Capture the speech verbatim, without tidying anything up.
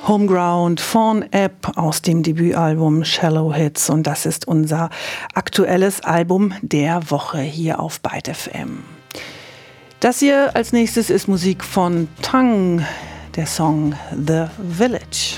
Homeground von App aus dem Debütalbum Shallow Hits, und das ist unser aktuelles Album der Woche hier auf Byte F M. Das hier als nächstes ist Musik von Tang, der Song The Village.